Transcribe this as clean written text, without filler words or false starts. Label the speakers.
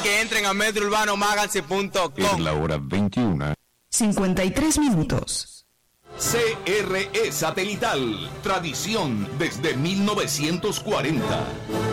Speaker 1: que entren a metrourbanomagazine.com.
Speaker 2: Es la hora
Speaker 3: 21:53.
Speaker 4: CRE Satelital, tradición desde 1940.